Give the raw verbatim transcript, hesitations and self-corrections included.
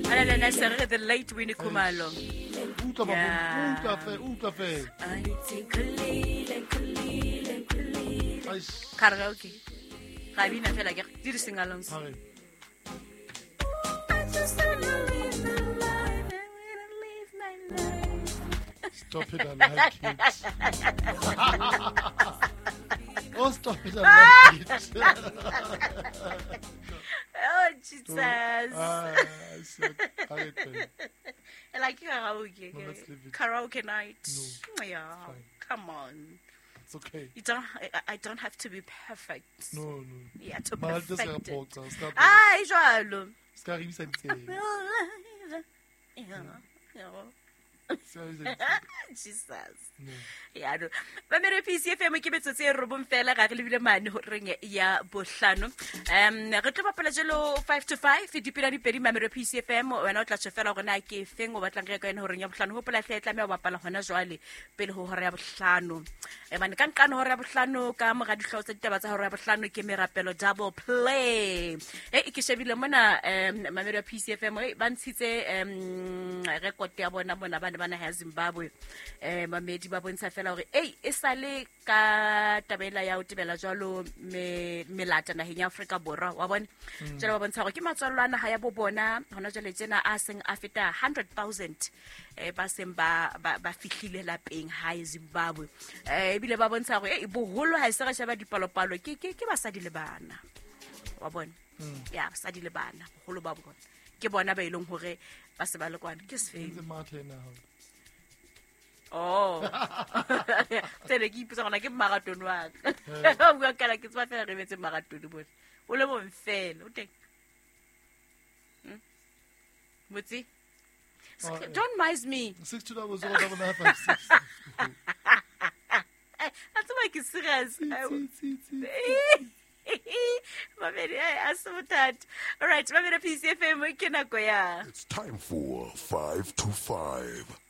Ala la la sere the late Winnie Khumalo. Utlwa Yeah. utlwa fe utlwa fe. Aish. Karaoke. Ga bina fela ke di di sing-alongs. Hare. Stop it, I like it. Oh, stop it, I like it. Oh Jesus. Ah, shit. Hare then. I like karaoke. No, let's leave it. Karaoke night. No, Yeah. fine. Come on. It's okay. You don't I, I don't have to be perfect. No, no. Yeah, to Mara di tlo se perfect ka it. poqa, ska Ah, jwalo. ska re bisa ditseng. Yeah. Yeah. Ska re bisa ditseng. Jesus. No. Ya no ba mere P C F M ke betso tse robong fela ga re lebile mane ho reng ya bohlano um re tlo bapala jelo five to five dipela di pedi mamere P C F M wena o tla tshofela gore na ke feng o batlang re ka ena ho reng ya bohlano ho pola hle tla me o bapala hona jwale pele ho hore ya bohlano e bane ka nkana hore ya bohlano ka moga dihlao tsa ditaba tsa hore ya bohlano ke merapelo double play e ke shebile mona um mamere P C F M e ba ntshitse um record ya bona bona bana bana ha Zimbabwe eh mamedi ba bontsha fela hore ei e sale ka tabela ya o tebela jwalo me melata naheng ya Afrika Borwa wa bona jalo ba bontsha hore ke matswallwana ha ya bo bona hona jwale tsena a seng a feta one hundred thousand eh ba seng ba ba ba fihlile lapeng ha Zimbabwe eh bile ba bontsha hore ei boholo ha se re sheba dipalopalo ke ke ke basadi le bana wa bona ya basadi le bana boholo ba bona ke bona ba ileng hore ba se ba le kwana ke se It's a matter now. Oh. Tele ke ipotsa gona ke marathon wa ka. O bua kana ke tswa fela re metse marathon bona. O le mo mfela, o teng. Hm? Motsi? Oh, yeah. Don't mind me. Six two double zero double nine five six. That's why ke serious. Mamedi a sotat. All right, mamedi P C F M ke nako ya. It's time for five to five.